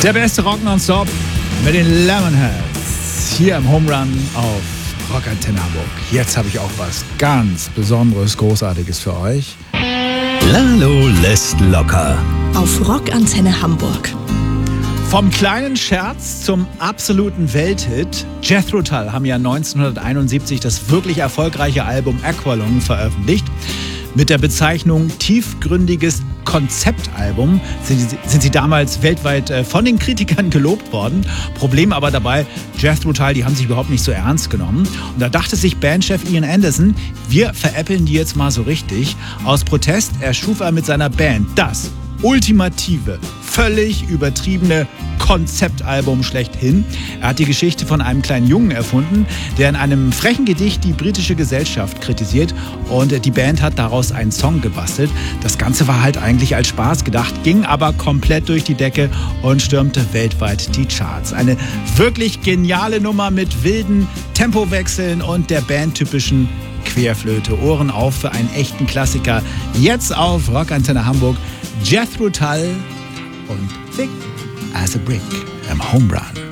Der beste Rock nonstop mit den Lemonheads hier im Home Run auf Rockantenne Hamburg. Jetzt habe ich auch was ganz Besonderes, Großartiges für euch. Lalo lässt locker. Auf Rockantenne Hamburg. Vom kleinen Scherz zum absoluten Welthit. Jethro Tull haben ja 1971 das wirklich erfolgreiche Album Aqualung veröffentlicht. Mit der Bezeichnung tiefgründiges Konzeptalbum sind sie damals weltweit von den Kritikern gelobt worden. Problem aber dabei, Jethro Tull, die haben sich überhaupt nicht so ernst genommen. Und da dachte sich Bandchef Ian Anderson, wir veräppeln die jetzt mal so richtig. Aus Protest erschuf er mit seiner Band das ultimative, völlig übertriebene Konzeptalbum schlechthin. Er hat die Geschichte von einem kleinen Jungen erfunden, der in einem frechen Gedicht die britische Gesellschaft kritisiert, und die Band hat daraus einen Song gebastelt. Das Ganze war halt eigentlich als Spaß gedacht, ging aber komplett durch die Decke und stürmte weltweit die Charts. Eine wirklich geniale Nummer mit wilden Tempowechseln und der bandtypischen Querflöte. Ohren auf für einen echten Klassiker. Jetzt auf Rockantenne Hamburg. Jethro Tull und Thick as a Brick im Home Run.